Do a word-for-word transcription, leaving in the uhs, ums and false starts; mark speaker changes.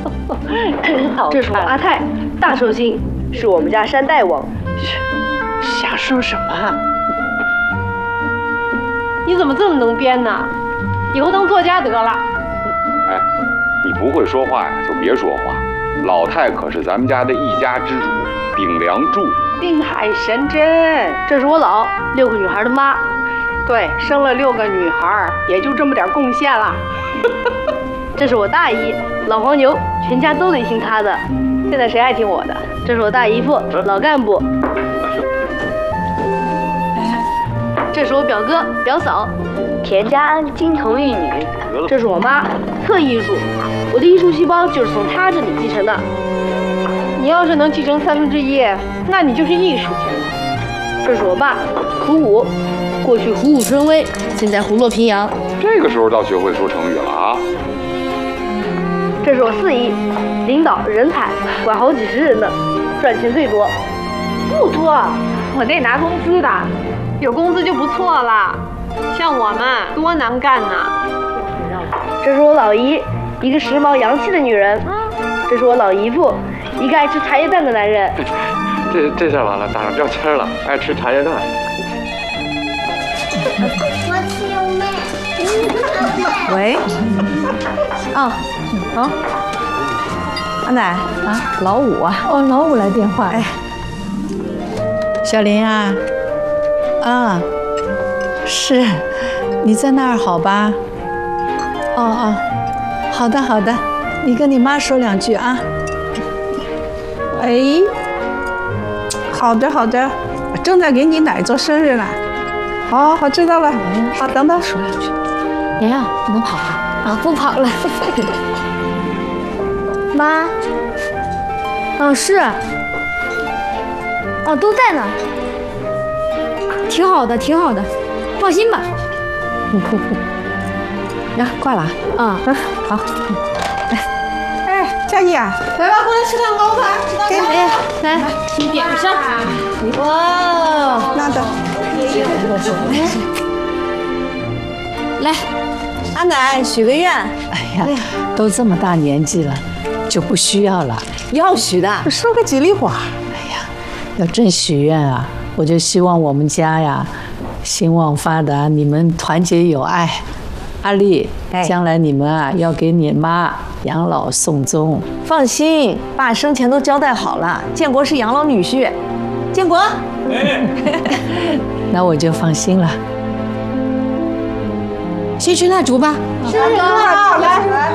Speaker 1: 真好看。
Speaker 2: 这是我阿泰，大寿星，是我们家山大王。
Speaker 1: 瞎说什么啊？
Speaker 2: 你怎么这么能编呢？以后当作家得了。
Speaker 3: 哎，你不会说话呀，就别说话。老太可是咱们家的一家之主，顶梁柱。
Speaker 1: 定海神针。
Speaker 2: 这是我姥，六个女孩的妈。
Speaker 1: 对，生了六个女孩，也就这么点贡献了。
Speaker 2: 这是我大姨，老黄牛，全家都得听她的。现在谁爱听我的？这是我大姨夫，老干部。这是我表哥、表嫂，
Speaker 4: 田家安金童玉女。
Speaker 2: 这是我妈，特艺术，我的艺术细胞就是从她这里继承的。
Speaker 1: 你要是能继承三分之一，那你就是艺术家。
Speaker 2: 这是我爸，虎虎，过去虎虎生威，现在虎落平阳。
Speaker 3: 这个时候倒学会说成语了啊！
Speaker 2: 这是我四姨，领导人才，管好几十人的，赚钱最多。
Speaker 1: 不多，我那拿工资的，有工资就不错了。像我们多难干呐！
Speaker 2: 这是我老姨，一个时髦洋气的女人。这是我老姨夫，一个爱吃茶叶蛋的男人。
Speaker 5: 这这下完了，打上标签了，爱吃茶叶蛋。
Speaker 6: 我亲妹。
Speaker 7: 喂。哦，好。阿奶啊，老五啊。哦，老五来电话。哎，
Speaker 8: 小林啊，啊，是，你在那儿好吧？哦哦，好的好的，你跟你妈说两句啊。
Speaker 7: 哎，好的好的，正在给你奶做生日呢。好，好，知道了。好，等等。
Speaker 8: 说两句。
Speaker 4: 洋洋，不能跑了啊！不跑了。
Speaker 6: 妈。哦，是。哦，都在呢。挺好的，挺好的，放心吧。
Speaker 8: 呀，挂了啊。嗯，好。
Speaker 7: 哎，佳怡啊，来吧，过来吃蛋糕吧。给你，
Speaker 6: 来，你点上。
Speaker 7: 哇，那的。
Speaker 6: 来，
Speaker 7: 阿奶许个愿。
Speaker 8: 哎呀，都这么大年纪了，就不需要了。
Speaker 7: 要许的，说个吉利话。
Speaker 8: 哎呀，要真许愿啊，我就希望我们家呀兴旺发达，你们团结友爱。阿丽，将来你们啊要给你妈养老送终。
Speaker 7: 放心，爸生前都交代好了，建国是养老女婿。建国，
Speaker 8: 那我就放心了。
Speaker 6: 先吹蜡烛吧。
Speaker 7: 生日快乐，来来。